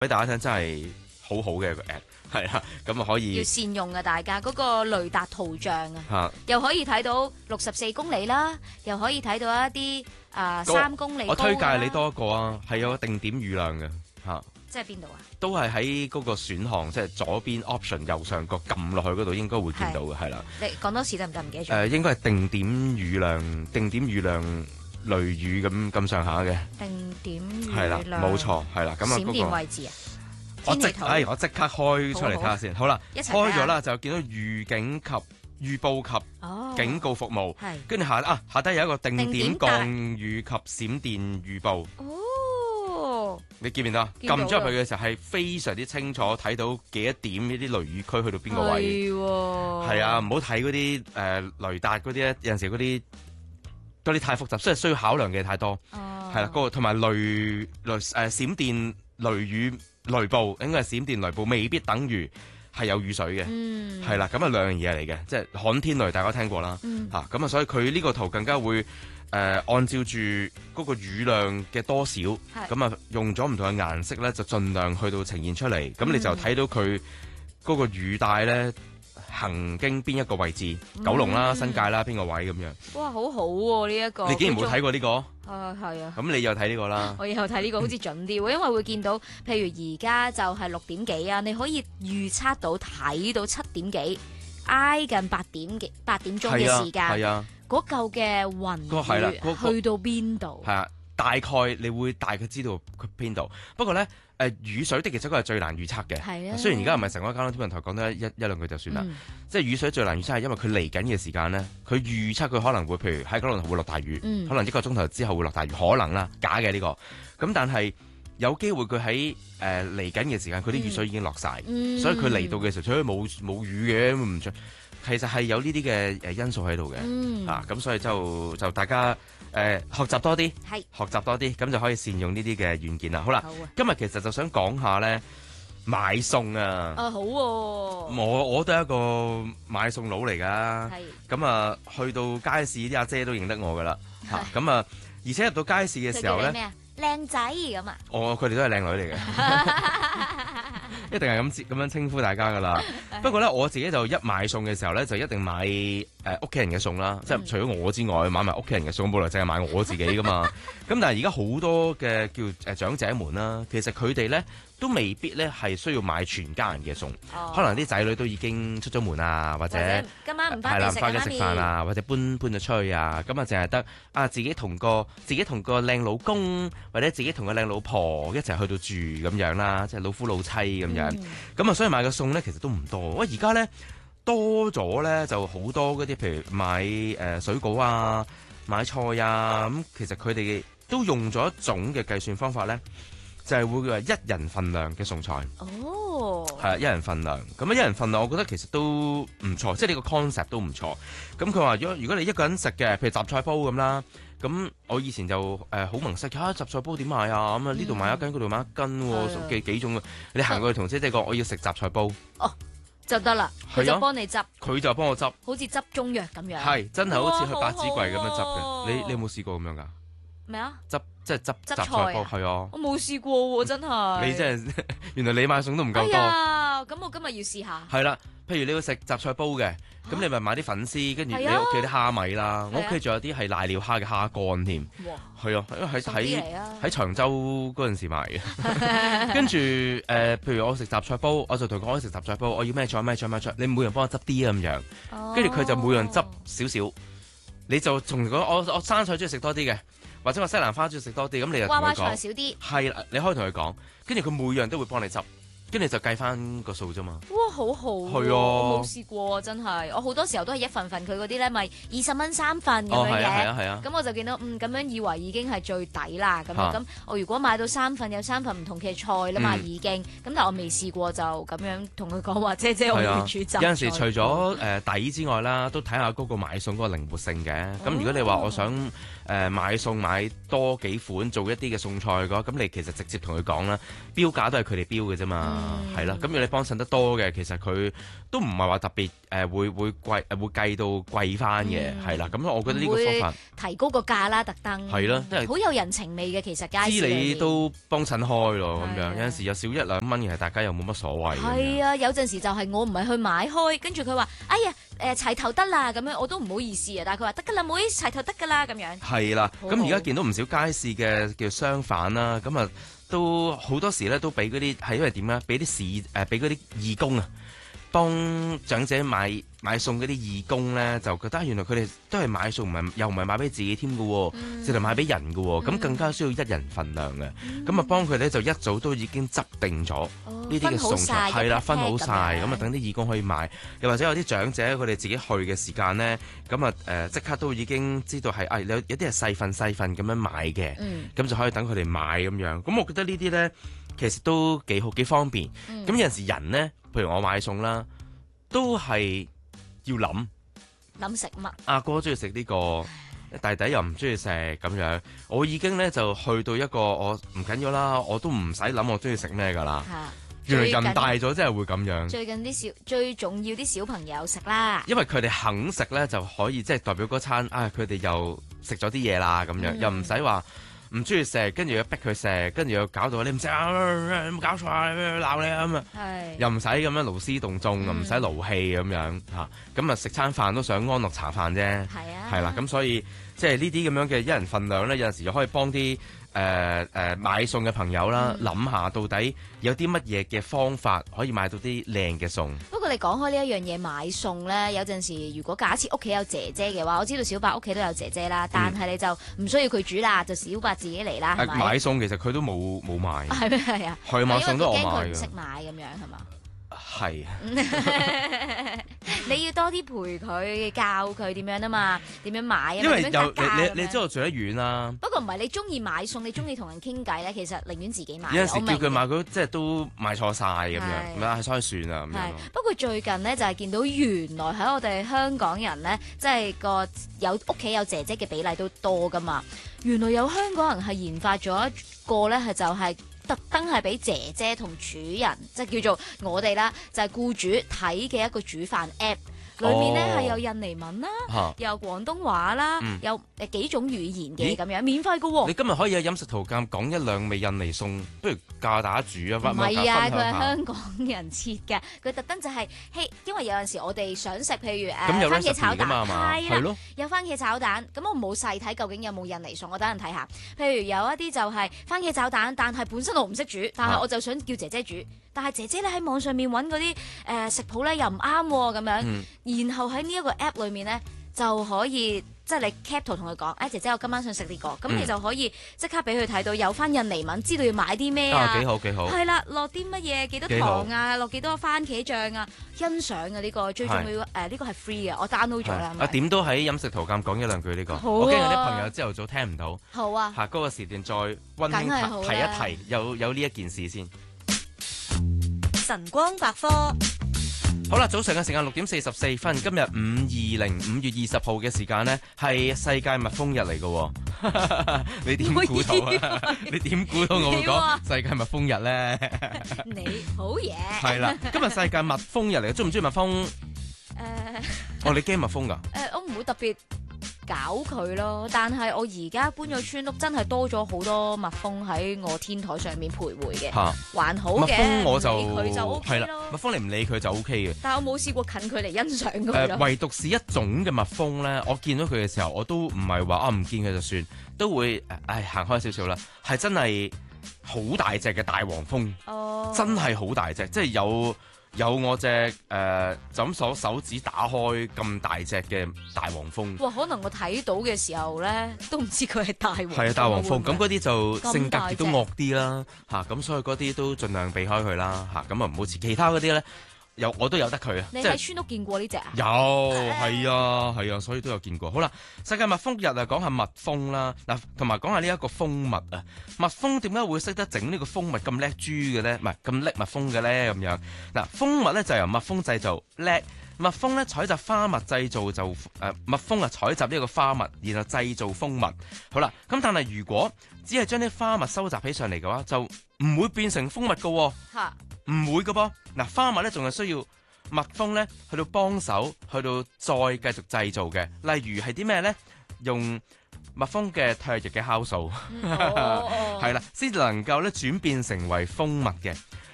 俾大家聽，真係好好嘅一個 app， 係啊，咁啊可以要善用啊！大家嗰個雷達圖像啊， 嚇。 又可以睇到64公里啦，又可以睇到一啲3公里高我推介你啦， 多一個啊，係有個定點雨量嘅嚇。 即係邊度啊？ 都係喺嗰個選項，即係左邊 option 右上角撳落去嗰度，應該會見到嘅，係啦。 你講多次得唔得？唔記得咗。 應該係定點雨量、雷雨咁上下嘅。 定點雨係啦， 量冇錯，係啦。咁啊， 閃電位置啊， 我天氣圖我即刻開出嚟睇下先。好啦， 一齊睇下開咗啦，就見到預警及預報及哦警告服務， 係跟住下低有一個定點定點降雨及閃電預報。 哦， 你見唔見到？ 見到撳咗入去嘅時候係非常之清楚，睇到幾多點呢啲雷雨區去到邊個位。 係喎， 係啊，唔好睇嗰啲雷達嗰啲咧，有陣時嗰啲太複雜，所以需要考量嘅太多。 哦， 係啦，嗰個同埋閃電、雷雨、雷暴，應該係閃電雷暴，未必等於係有雨水嘅。 嗯， 係啦，咁啊兩樣嘢嚟嘅，即係旱天雷，大家聽過啦。嚇咁啊，所以佢呢個圖更加會按照住嗰個雨量嘅多少，咁啊用咗唔同嘅顏色咧，就盡量去到呈現出嚟。咁你就睇到佢嗰個雨帶咧行經邊一個位置，九龍啦、新界啦，邊個位咁樣。 哇，好好喎呢一個。 你竟然冇睇過呢個？ 係啊。 咁你又睇呢個啦？ 我以後睇呢個好似準啲喎，因為會見到，譬如而家就係6點幾啊，你可以預測到睇到7點幾，挨近8點鐘嘅時間。 係啊。 嗰嚿嘅雲雨去到邊度？ 係啊，大概你會大概知道佢邊度。不過咧，雨水的其實佢係最難預測嘅。 係啊。雖雖然而家唔係成個交通天文台講得一兩句就算啦，即係雨水最難預測係因為佢嚟緊嘅時間咧，佢預測佢可能會譬如喺九龍會落大雨，可能1個鐘頭之後會落大雨，可能啦，假嘅呢個。咁但係有機會佢喺嚟緊嘅時間，佢啲雨水已經落晒，所以佢嚟到嘅時候，除咗冇雨嘅唔出。其實係有呢啲嘅因素喺度嘅，咁所以就大家學習多啲，學習多啲，咁就可以善用呢啲嘅軟件啦。好啦，今日其實就想講下咧買餸啊。 好喎。 我都係一個買餸佬嚟㗎。咁啊，去到街市啲阿姐都認得我㗎啦。咁啊，而且入到街市嘅時候咧， 咩啊？靚仔咁啊！ 佢哋都係靚女嚟嘅。一定係咁樣稱呼大家噶啦。不過咧，我自己就一買餸嘅時候咧，就一定買屋企人嘅餸啦。即係除咗我之外，買埋屋企人嘅餸，冇理由淨係買我自己噶嘛。咁但係而家好多嘅叫長者們啦，其實佢哋咧都未必咧係需要買全家人嘅餸。可能啲仔女都已經出咗門啊，或者今晚唔翻嚟食飯啊，或者搬咗出去啊。咁啊，淨係得自己同個靚老公，或者自己同個靚老婆一齊去到住咁樣啦，即係老夫老妻咁樣。咁啊，所以買嘅餸咧其實都唔多。而家咧多咗咧就好多嗰啲，譬如買水果啊、買菜啊，咁其實佢哋都用咗一種嘅計算方法咧，就係會話一人份量嘅餸菜。 哦， 係一人份量。咁啊，一人份量，我覺得其實都唔錯，即係呢個 concept 都唔錯。咁佢話如果你一個人食嘅，譬如雜菜煲咁啦。咁我以前就好蒙塞雜菜煲點買啊？咁啊呢度買一斤，嗰度買一斤，幾種。你行過去同姐姐講，我要食雜菜煲， 就得啦。佢就幫你執， 佢就幫我執， 好似執中藥咁樣。 係真係好似去百子櫃咁樣執嘅。你有冇試過咁樣㗎？ 咩啊？ 即係執雜菜煲，係啊。 我冇試過喎，真係。 你真係原來你買餸都唔夠多。 咁我今日要試下。 係啦，譬如你要食雜菜煲嘅，咁你咪買啲粉絲，跟住你屋企啲蝦米啦。我屋企仲有啲係瀨尿蝦嘅蝦乾添。係啊，因為喺長洲嗰陣時買嘅。跟住譬如我食雜菜煲，我就同佢講我食雜菜煲，我要咩菜。你每人幫我執啲咁樣。跟住佢就每人執少少。你就同佢講，我生菜中意食多啲嘅，或者我西蘭花中意食多啲，咁你就同佢講。娃娃菜少啲。係啦，你可以同佢講，跟住佢每樣都會幫你執。跟住就計翻個數啫嘛。哇， 好好。係啊， 我冇試過真係。我好多時候都係一份份，佢嗰啲咧咪20蚊3份咁樣嘅。 係啊。 咁我就見到咁樣以為已經係最抵啦。咁我如果買到3份，有3份唔同嘅菜啦嘛已經。咁但係我未試過就咁樣同佢講話，姐我要煮雜菜。 有陣時除咗抵之外啦，都睇下嗰個買餸嗰個靈活性嘅。咁如果你話我想買餸買多幾款做一啲嘅餸菜嘅話，咁你其實直接同佢講啦，標價都係佢哋標嘅啫嘛。 係啦。咁如果你幫襯得多嘅，其實佢都唔係話特別會貴會計到貴翻嘅，係啦。咁我覺得呢個方法提高個價啦，特登係啦，因為好有人情味嘅。其實街市知你都幫襯開咯，咁樣係有陣時有少1-2蚊，其實大家又冇乜所謂。 係啊，有陣時就係我唔係去買開，跟住佢話：哎呀，齊頭得啦，咁樣我都唔好意思啊。但係佢話得㗎啦，妹齊頭得㗎啦，咁樣。 係啦，咁而家見到唔少街市嘅叫商販啦，咁啊都好多時咧都俾嗰啲係因為點咧？俾俾嗰啲義工啊，幫長者買餸嗰啲義工咧，就覺得原來佢哋都係買餸，又唔係買俾自己添嘅喎，直係買俾人嘅喎，咁更加需要1人份量嘅，咁啊幫佢咧就一早都已經執定咗呢啲嘅餸菜，係啦，分好晒，咁啊等啲義工可以買，又或者有啲長者佢哋自己去嘅時間咧，咁啊即刻都已經知道係有啲係細份咁樣買嘅，咁就可以等佢哋買咁樣，咁我覺得呢啲咧其實都幾好幾方便，咁有陣時人咧，譬如我買餸啦，都係要諗食乜？ 阿哥中意食呢個，弟弟又唔中意食咁樣。我已經咧就去到一個我唔緊要啦，我都唔使諗我中意食咩噶啦。原來人大咗真係會咁樣。 最近最重要啲小朋友食啦， 因為佢哋肯食咧就可以即係代表嗰餐佢哋又食咗啲嘢啦咁樣，又唔使話唔中意食，跟住又逼佢食，跟住又搞到你唔食啊，有冇搞錯啊，鬧你啊咁啊，又唔使咁樣勞師動眾，又唔使勞氣咁樣嚇，咁啊食餐飯都想安樂茶飯啫，係啦，咁所以即係呢啲咁樣嘅1人份量咧，有陣時又可以幫啲買餸嘅朋友啦，諗下到底有啲乜嘢嘅方法可以買到啲靚嘅餸。 不過你講開呢一樣嘢買餸咧，有陣時如果假設屋企有姐姐嘅話，我知道小伯屋企都有姐姐啦，但係你就唔需要佢煮啦，就小伯自己嚟啦，係咪？ 買餸其實佢都冇買。 係咩？係啊。 係買餸都我買嘅。 因為佢驚佢唔識買咁樣係嘛？ 係。 你要多啲陪佢，教佢點樣啊嘛？點樣買啊？ 因為又你知道我我住得遠啦。 不過唔係你中意買餸，你中意同人傾偈咧，其實寧願自己買。 有陣時叫佢買，佢即係都買錯晒咁樣，咁所以算啦咁樣。 不過最近呢，就係見到原來喺我哋香港人呢，即係有屋企有姐姐嘅比例都多噶嘛。原來有香港人係研發咗一個咧，係就係特登係俾姐姐同主人，即係叫做我哋啦，就係僱主睇嘅一個煮飯 app。裏面咧係有印尼文啦，有廣東話啦，有幾種語言嘅咁樣，免費嘅喎。你今日可以喺飲食圖鑑講1-2味印尼餸，不如教大家煮啊？ 唔係啊，佢係香港人設嘅，佢特登就係因為有陣時我哋想食，譬如番茄炒蛋，係啦，有番茄炒蛋，咁我冇細睇究竟有冇印尼餸，我等陣睇下。譬如有一啲就係番茄炒蛋，但係本身我唔識煮，但係我就想叫姐姐煮。但係姐姐咧喺網上面揾嗰啲食譜咧又唔啱喎咁樣，然後喺呢一個 app 裏面咧就可以即係你 cap 圖同佢講，姐姐我今晚想食呢個，咁你就可以即刻俾佢睇到有翻印尼文，知道要買啲咩啊， 幾好， 係啦，落啲乜嘢，幾多糖啊，落幾多番茄醬啊，欣賞嘅呢個最重要呢個係 free 嘅，我 download 咗啦。 點都喺飲食圖鑑講1-2句呢個， 好啊， 我驚有啲朋友朝頭早聽唔到。 好啊， 下嗰個時段再溫馨提一提，有呢一件事先。 晨光百科， 好啦，早上嘅時間6:44，今日5月20號嘅時間呢，係世界蜜蜂日嚟嘅。你點估到啊？你點估到我會講世界蜜蜂日呢？ 你好嘢。 係啦，今日世界蜜蜂日嚟，中唔中意蜜蜂？你驚蜜蜂㗎？ 我唔會特別搞佢咯，但係我而家搬咗村屋，真係多咗好多蜜蜂喺我天台上面徘徊嘅，還好嘅。 蜜蜂我就佢就 OK 咯， 蜜蜂你唔理佢就 OK 嘅。 但係我冇試過近距離欣賞佢咯。 唯獨是一種嘅蜜蜂咧，我見到佢嘅時候，我都唔係話唔見佢就算，都會行開少少啦。係真係好大隻嘅大黃蜂，真係好大隻，即係有我隻就咁手指打開咁大隻嘅大黃蜂。 哇！可能我睇到嘅時候咧，都唔知佢係大黃蜂。 係啊，大黃蜂咁嗰啲就性格亦都惡啲啦，咁所以嗰啲都盡量避開佢啦，咁啊唔好似其他嗰啲咧。我都有得佢啊！ 你喺村屋見過呢隻啊？ 有，係啊，所以都有見過。好啦，世界蜜蜂日啊，講下蜜蜂啦，嗱，同埋講下呢一個蜂蜜啊。蜜蜂點解會識得整呢個蜂蜜咁叻豬嘅咧？唔係咁叻蜜蜂嘅咧咁樣。嗱，蜂蜜咧就由蜜蜂製造叻，蜜蜂咧採集花蜜製造就蜜蜂啊採集呢個花蜜，然後製造蜂蜜。好啦，咁但係如果只係將啲花蜜收集起上嚟嘅話，就唔會變成蜂蜜噶喎。 唔會噶噃。嗱，花蜜咧仲係需要蜜蜂咧去到幫手，去到再繼續製造嘅。例如係啲咩咧？用蜜蜂嘅唾液嘅酵素，係啦，先能夠咧轉變成為蜂蜜嘅。